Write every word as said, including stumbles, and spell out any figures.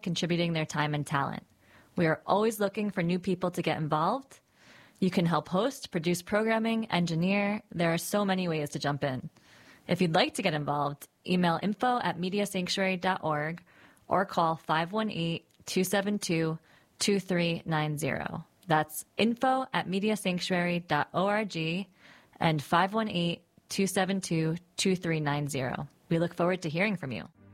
contributing their time and talent. We are always looking for new people to get involved. You can help host, produce programming, engineer. There are so many ways to jump in. If you'd like to get involved, email info at media sanctuary dot org or call five one eight, two seven two, two three nine zero. That's info at media sanctuary dot org and five one eight, two seven two, two three nine zero. We look forward to hearing from you.